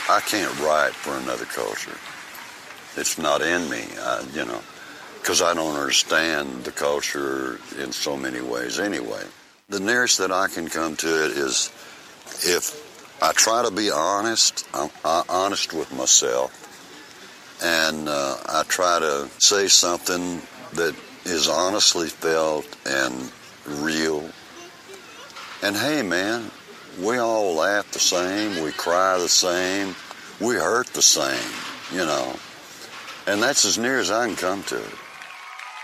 I can't write for another culture. It's not in me, because I don't understand the culture in so many ways anyway. The nearest that I can come to it is if I try to be honest, I'm honest with myself, and I try to say something that is honestly felt and real. And hey, man, we all laugh the same, we cry the same, we hurt the same, And that's as near as I can come to it.